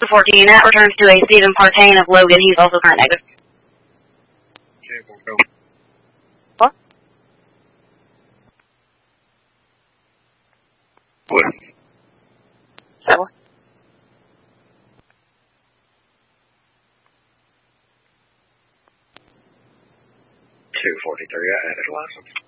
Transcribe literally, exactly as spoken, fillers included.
Delta fourteen, that returns to a Stephen Partain of Logan. He's also current negative. Okay, we'll go. What? What? So. two forty-three, I added license.